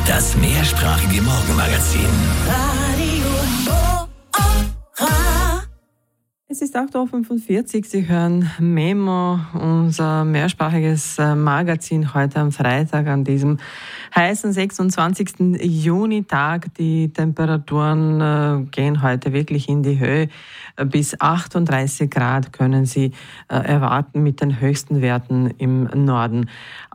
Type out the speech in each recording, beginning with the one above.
Das mehrsprachige Morgenmagazin. Es ist 8.45 Uhr. Sie hören Memo, unser mehrsprachiges Magazin heute am Freitag, an diesem heißen 26. Junitag. Die Temperaturen gehen heute wirklich in die Höhe. Bis 38 Grad können Sie erwarten mit den höchsten Werten im Norden.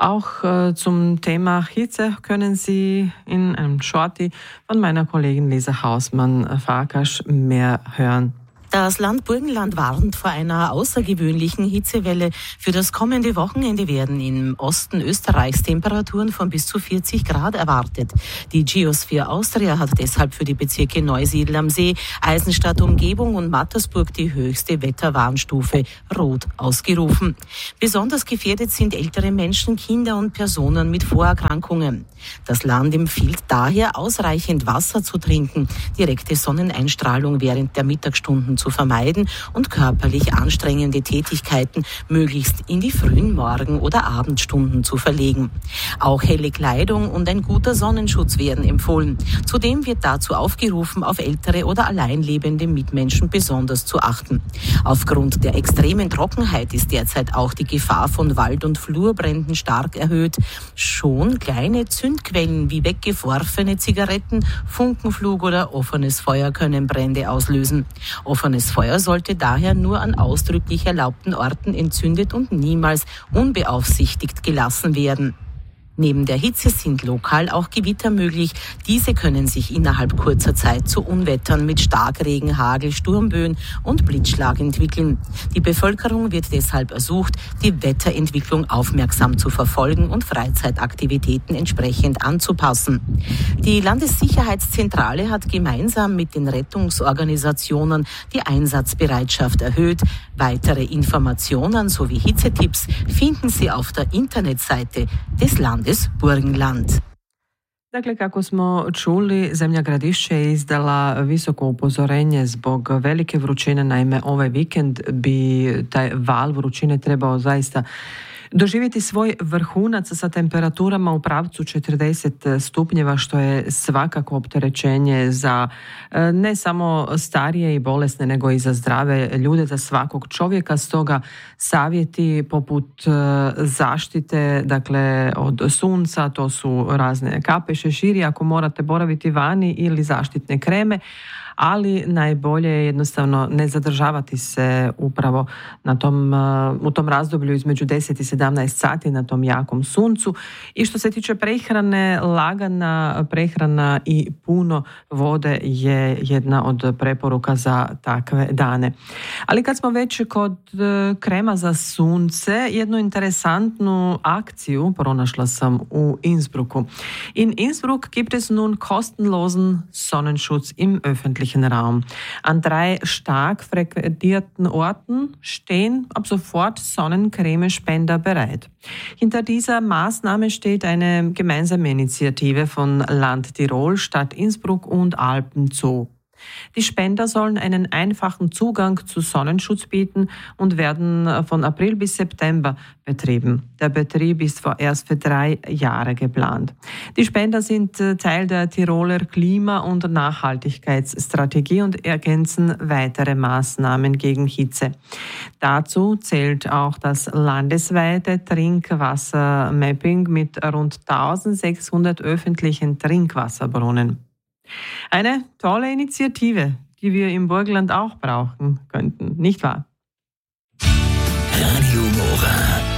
Auch zum Thema Hitze können Sie in einem Shorty von meiner Kollegin Lisa Hausmann-Farkas mehr hören. Das Land Burgenland warnt vor einer außergewöhnlichen Hitzewelle. Für das kommende Wochenende werden im Osten Österreichs Temperaturen von bis zu 40 Grad erwartet. Die Geosphere Austria hat deshalb für die Bezirke Neusiedl am See, Eisenstadt Umgebung und Mattersburg die höchste Wetterwarnstufe Rot ausgerufen. Besonders gefährdet sind ältere Menschen, Kinder und Personen mit Vorerkrankungen. Das Land empfiehlt daher, ausreichend Wasser zu trinken, direkte Sonneneinstrahlung während der Mittagsstunden zu vermeiden und körperlich anstrengende Tätigkeiten möglichst in die frühen Morgen- oder Abendstunden zu verlegen. Auch helle Kleidung und ein guter Sonnenschutz werden empfohlen. Zudem wird dazu aufgerufen, auf ältere oder alleinlebende Mitmenschen besonders zu achten. Aufgrund der extremen Trockenheit ist derzeit auch die Gefahr von Wald- und Flurbränden stark erhöht. Schon kleine Zündquellen wie weggeworfene Zigaretten, Funkenflug oder offenes Feuer können Brände auslösen. Offenes Feuer sollte daher nur an ausdrücklich erlaubten Orten entzündet und niemals unbeaufsichtigt gelassen werden. Neben der Hitze sind lokal auch Gewitter möglich. Diese können sich innerhalb kurzer Zeit zu Unwettern mit Starkregen, Hagel, Sturmböen und Blitzschlag entwickeln. Die Bevölkerung wird deshalb ersucht, die Wetterentwicklung aufmerksam zu verfolgen und Freizeitaktivitäten entsprechend anzupassen. Die Landessicherheitszentrale hat gemeinsam mit den Rettungsorganisationen die Einsatzbereitschaft erhöht. Weitere Informationen sowie Hitzetipps finden Sie auf der Internetseite des Landes Burgenland. Dakle, kako smo čuli, zemlja Gradišće je izdala visoko upozorenje zbog velike vrućine. Naime, ovaj vikend bi taj val vrućine trebao zaista doživjeti svoj vrhunac sa temperaturama u pravcu 40 stupnjeva, što je svakako opterećenje za ne samo starije i bolesne, nego i za zdrave ljude, za svakog čovjeka. Stoga savjeti poput zaštite, dakle, od sunca, to su razne kape, šeširi, ako morate boraviti vani, ili zaštitne kreme, ali najbolje je jednostavno ne zadržavati se upravo u tom razdoblju između 10 i 17 sati na tom jakom suncu. I što se tiče prehrane, lagana prehrana i puno vode je jedna od preporuka za takve dane. Ali kad smo već kod krema za sunce, jednu interesantnu akciju pronašla sam u Innsbrucku. In Innsbruck gibt es nun kostenlosen Sonnenschutz im öffentlichen Raum. An 3 stark frequentierten Orten stehen ab sofort Sonnencremespender bereit. Hinter dieser Maßnahme steht eine gemeinsame Initiative von Land Tirol, Stadt Innsbruck und Alpenzoo. Die Spender sollen einen einfachen Zugang zu Sonnenschutz bieten und werden von April bis September betrieben. Der Betrieb ist vorerst für 3 Jahre geplant. Die Spender sind Teil der Tiroler Klima- und Nachhaltigkeitsstrategie und ergänzen weitere Maßnahmen gegen Hitze. Dazu zählt auch das landesweite Trinkwassermapping mit rund 1600 öffentlichen Trinkwasserbrunnen. Eine tolle Initiative, die wir im Burgenland auch brauchen könnten, nicht wahr? Radio Mora.